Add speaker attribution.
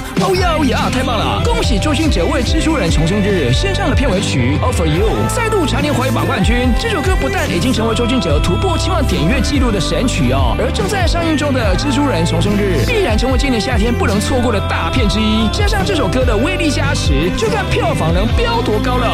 Speaker 1: 吗？哦呀，太棒了！恭喜周兴哲为蜘蛛人重生日献上了片尾曲《All for You》，再度蝉联华语榜冠军。这首歌不但已经成为周兴哲突破7万点阅纪录的神曲哦，而正在上映中的蜘蛛人重生日必然成为今年夏天不能错过的大片之一。加上这首歌的威力加持，就看票房能飙多高了。